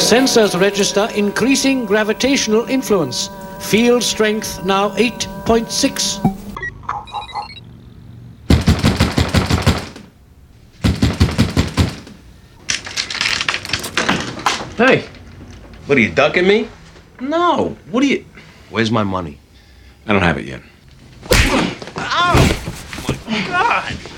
Sensors register increasing gravitational influence. Field strength now 8.6. Hey, what are you, ducking me? No, what are you... Where's my money? I don't have it yet. Ow! Oh my God!